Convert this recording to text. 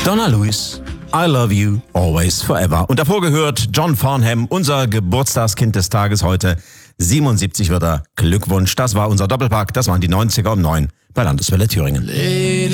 Donna Lewis, I Love You, Always Forever. Und davor gehört John Farnham, unser Geburtstagskind des Tages heute. 77 wird er. Glückwunsch, das war unser Doppelpack. Das waren die 90er um 9 bei Landeswelle Thüringen.